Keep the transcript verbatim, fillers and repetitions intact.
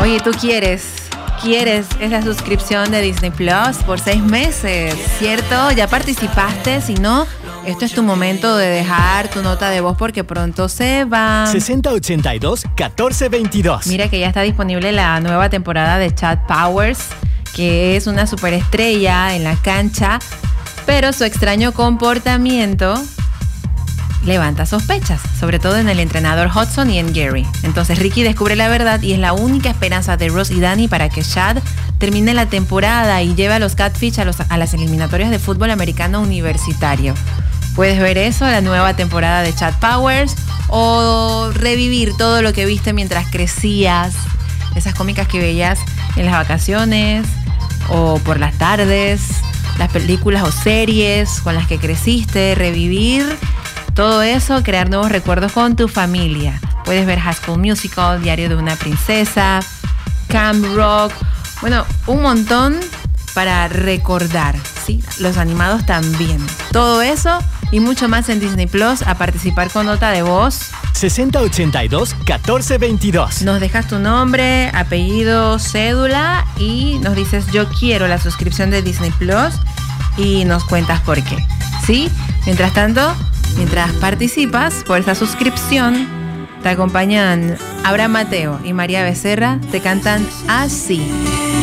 Oye, tú quieres, quieres esa suscripción de Disney Plus por seis meses, ¿cierto? Ya participaste, si no, esto es tu momento de dejar tu nota de voz porque pronto se va. sesenta ochenta y dos, catorce veintidós. Mira que ya está disponible la nueva temporada de Chad Powers, que es una superestrella en la cancha, pero su extraño comportamiento levanta sospechas, sobre todo en el entrenador Hudson y en Gary. Entonces Ricky descubre la verdad y es la única esperanza de Ross y Danny para que Chad termine la temporada y lleve a los Catfish a, los, a las eliminatorias de fútbol americano universitario. Puedes ver eso, la nueva temporada de Chad Powers, o revivir todo lo que viste mientras crecías, esas cómicas que veías en las vacaciones o por las tardes, las películas o series con las que creciste, revivir todo eso, crear nuevos recuerdos con tu familia. Puedes ver High School Musical, Diario de una Princesa, Camp Rock, bueno, un montón para recordar, ¿sí? Los animados también. Todo eso y mucho más en Disney Plus, a participar con nota de voz. sesenta ochenta y dos, catorce veintidós. Nos dejas tu nombre, apellido, cédula y nos dices yo quiero la suscripción de Disney Plus y nos cuentas por qué, ¿sí? Mientras tanto, mientras participas por esta suscripción, te acompañan Abraham Mateo y María Becerra, te cantan así.